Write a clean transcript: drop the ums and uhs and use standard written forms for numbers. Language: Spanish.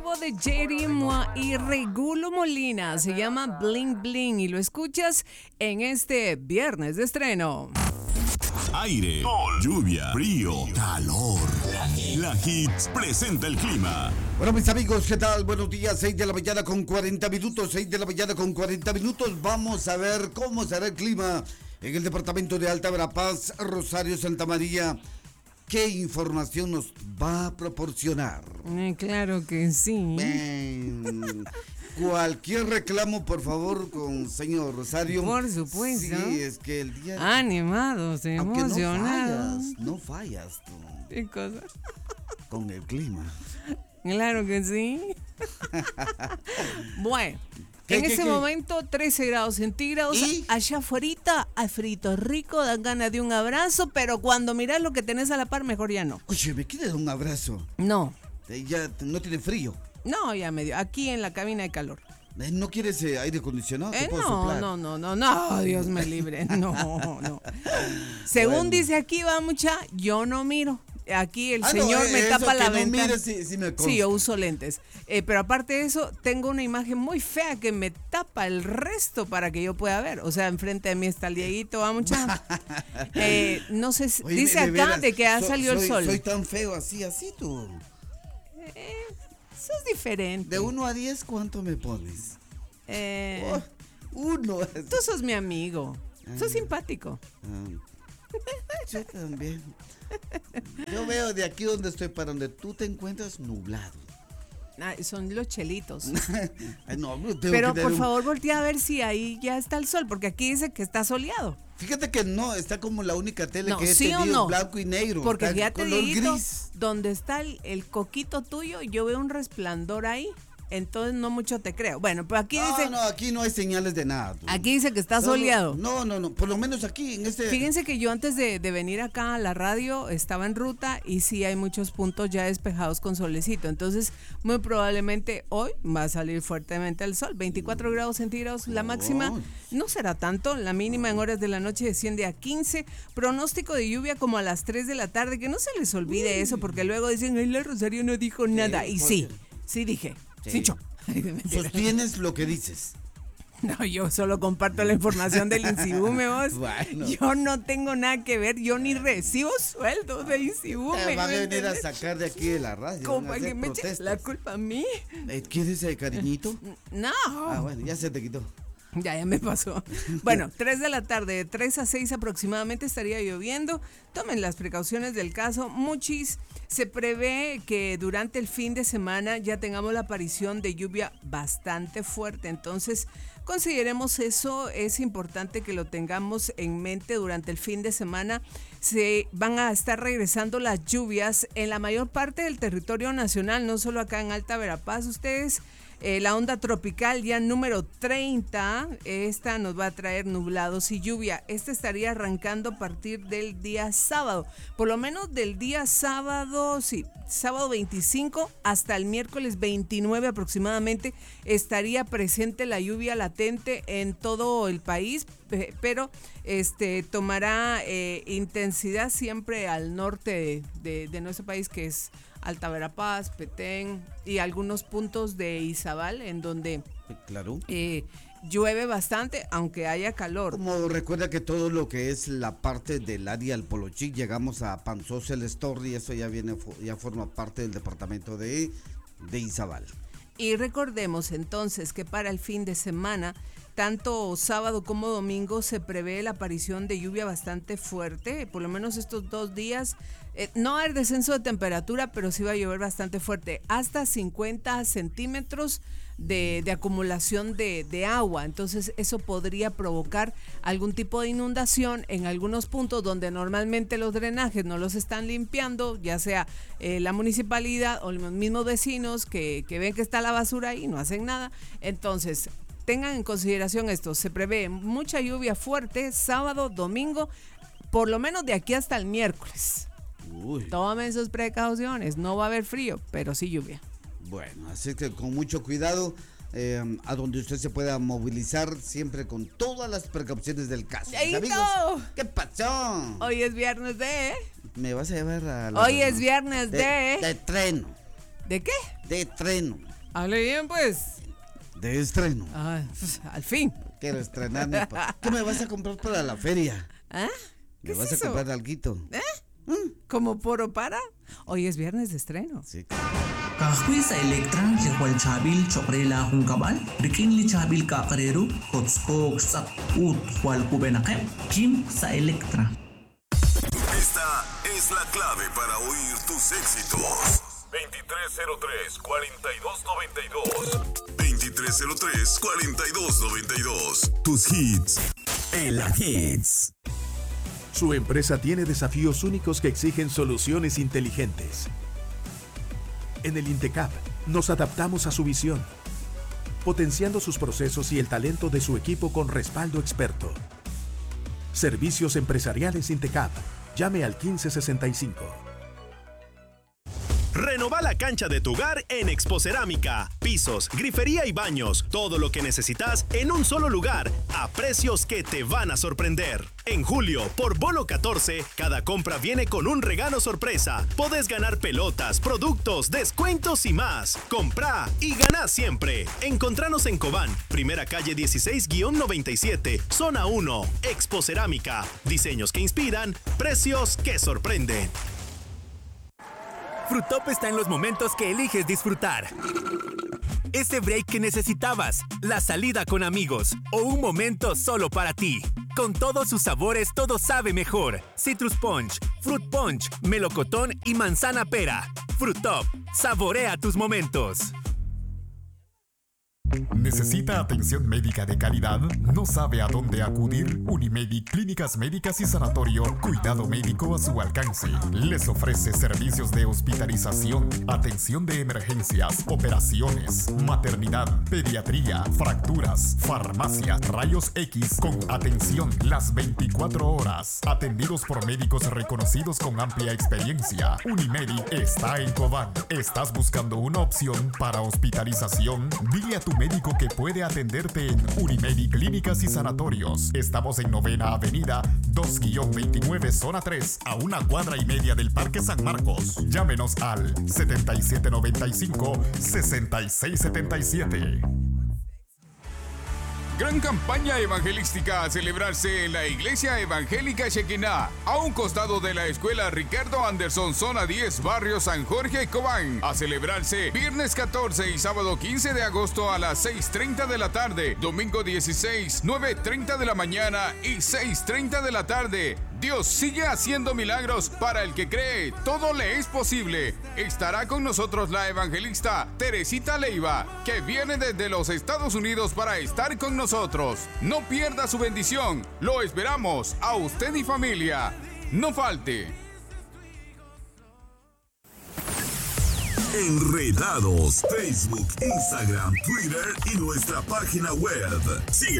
nuevo de Jerry Mois y Regulo Molina. Se llama Bling Bling y lo escuchas en este viernes de estreno. Aire, sol, lluvia, frío, calor. La Hits presenta el clima. Bueno, mis amigos, ¿qué tal? Buenos días, 6 de la mañana con 40 minutos, 6 de la mañana con 40 minutos. Vamos a ver cómo será el clima en el departamento de Alta Verapaz, Rosario, Santa María. ¿Qué información nos va a proporcionar? Claro que sí. Cualquier reclamo, por favor, con señor Rosario. Por supuesto. Sí, es que el día... Animados, emocionados. No fallas tú. ¿Qué cosa? Con el clima. Claro que sí. Bueno, en ese momento 13 grados centígrados. ¿Y? Allá afuera, al frito rico, dan ganas de un abrazo, pero cuando miras lo que tenés a la par, mejor ya no. Oye, ¿me quieres dar un abrazo? No. Ya no tiene frío. No, ya medio. Aquí en la cabina de calor. ¿No quieres aire acondicionado? ¿Te puedo soplar? No, Dios me libre. No. Según dice aquí, va mucha, yo no miro. Aquí el señor me tapa la ventana. No mires, sí, me consta. Sí, yo uso lentes. Pero aparte de eso, tengo una imagen muy fea que me tapa el resto para que yo pueda ver. O sea, enfrente de mí está el Dieguito, va mucha. No sé, Oye, dice acá veras, de que ha salido el sol. Soy tan feo así tú. Eso es diferente. De 1 a 10, ¿cuánto me pones? 1. Tú sos mi amigo. Sos simpático. Yo también. Yo veo de aquí donde estoy para donde tú te encuentras nublado. Son los chelitos. Ay, no, pero por favor voltea a ver si ahí ya está el sol, porque aquí dice que está soleado. Fíjate que no, está como la única tele que he ¿sí tenido blanco y negro. Porque fíjate, color Dieguito, gris. donde está el coquito tuyo, yo veo un resplandor ahí. Entonces no mucho te creo. Bueno, pues aquí dice... No, aquí no hay señales de nada. Tú. Aquí dice que está soleado. No, por lo menos aquí en este... Fíjense que yo antes de venir acá a la radio estaba en ruta y sí hay muchos puntos ya despejados con solecito. Entonces muy probablemente hoy va a salir fuertemente el sol. 24 grados centígrados, la máxima no será tanto. La mínima en horas de la noche desciende a 15. Pronóstico de lluvia como a las 3 de la tarde. Que no se les olvide eso porque luego dicen, ay, la Rosario no dijo nada. Y sí dije. Sí. Sostienes lo que dices. No, yo solo comparto la información del INSIBUME, vos. Bueno. Yo no tengo nada que ver, yo ni recibo sueldo de INSIBUME. Te van a venir a sacar de aquí de la radio. ¿Cómo para que me eches la culpa a mí? ¿Quieres cariñito? No. Bueno, ya se te quitó. Ya me pasó. Bueno, 3 de la tarde, de 3 a 6 aproximadamente estaría lloviendo. Tomen las precauciones del caso. Muchis, se prevé que durante el fin de semana ya tengamos la aparición de lluvia bastante fuerte. Entonces, consideremos eso. Es importante que lo tengamos en mente durante el fin de semana. Se van a estar regresando las lluvias en la mayor parte del territorio nacional, no solo acá en Alta Verapaz. Ustedes... la onda tropical ya número 30, esta nos va a traer nublados y lluvia. Esta estaría arrancando a partir del día sábado, por lo menos del día sábado, sábado 25 hasta el miércoles 29 aproximadamente estaría presente la lluvia latente en todo el país, pero tomará intensidad siempre al norte de nuestro país, que es Alta Verapaz, Petén y algunos puntos de Izabal en donde llueve bastante, aunque haya calor. Como recuerda que todo lo que es la parte del área del Polochic, llegamos a Panzosa, el Estorri, eso ya forma parte del departamento de Izabal. Y recordemos entonces que para el fin de semana, tanto sábado como domingo, se prevé la aparición de lluvia bastante fuerte, por lo menos estos 2 días. No va a haber descenso de temperatura, pero sí va a llover bastante fuerte, hasta 50 centímetros de acumulación de agua. Entonces eso podría provocar algún tipo de inundación en algunos puntos donde normalmente los drenajes no los están limpiando, ya sea la municipalidad o los mismos vecinos que ven que está la basura ahí y no hacen nada. Entonces tengan en consideración esto, se prevé mucha lluvia fuerte sábado, domingo, por lo menos de aquí hasta el miércoles. Tomen sus precauciones, no va a haber frío, pero sí lluvia. Bueno, así que con mucho cuidado, a donde usted se pueda movilizar, siempre con todas las precauciones del caso. Amigos, ¿qué pasó? Hoy es viernes de... Me vas a llevar a la... Hoy es viernes de tren. ¿De qué? De estreno. Hable bien, pues. De estreno. Ah, al fin. Quiero estrenarme. ¿Qué me vas a comprar para la feria? ¿Ah? ¿Me ¿Qué vas es a eso? comprar alguito? ¿Como poro para? Hoy es viernes de estreno. Sí. Kahwi sa Electra, likwal chabil, chokrela hong kabal, rikin li chabil kakarero, kotskok sak ut, hual kubenakem, Kim sa Electra. Esta es la clave para oír tus éxitos. 2303-4292. 2303-4292. Tus hits. En la Hits. Su empresa tiene desafíos únicos que exigen soluciones inteligentes. En el Intecap nos adaptamos a su visión, potenciando sus procesos y el talento de su equipo con respaldo experto. Servicios empresariales Intecap. Llame al 1565. Renova la cancha de tu hogar en Expocerámica. Pisos, grifería y baños. Todo lo que necesitas en un solo lugar, a precios que te van a sorprender. En julio, por Bono 14, cada compra viene con un regalo sorpresa. Podés ganar pelotas, productos, descuentos y más. Comprá y ganá siempre. Encontranos en Cobán, primera calle 16-97, zona 1. Expocerámica. Diseños que inspiran, precios que sorprenden. Frutop está en los momentos que eliges disfrutar. Ese break que necesitabas, la salida con amigos o un momento solo para ti. Con todos sus sabores, todo sabe mejor. Citrus Punch, Fruit Punch, melocotón y manzana pera. Frutop, saborea tus momentos. ¿Necesita atención médica de calidad? ¿No sabe a dónde acudir? Unimedic, clínicas médicas y sanatorio, cuidado médico a su alcance. Les ofrece servicios de hospitalización, atención de emergencias, operaciones, maternidad, pediatría, fracturas, farmacia, rayos X con atención las 24 horas. Atendidos por médicos reconocidos con amplia experiencia. Unimedic está en Cobán. ¿Estás buscando una opción para hospitalización? Dile a tu médico que puede atenderte en Unimedic Clínicas y Sanatorios. Estamos en 9ª Avenida 2-29 Zona 3, a 1 cuadra y media del Parque San Marcos. Llámenos al 7795-6677. Gran campaña evangelística a celebrarse en la Iglesia Evangélica Shekinah, a un costado de la Escuela Ricardo Anderson, zona 10, barrio San Jorge, Cobán. A celebrarse viernes 14 y sábado 15 de agosto a las 6:30 de la tarde, domingo 16, 9:30 de la mañana y 6:30 de la tarde. Dios sigue haciendo milagros para el que cree, todo le es posible. Estará con nosotros la evangelista Teresita Leiva, que viene desde los Estados Unidos para estar con nosotros. No pierda su bendición, lo esperamos a usted y familia. No falte. Enredados, Facebook, Instagram, Twitter y nuestra página web. Síguenos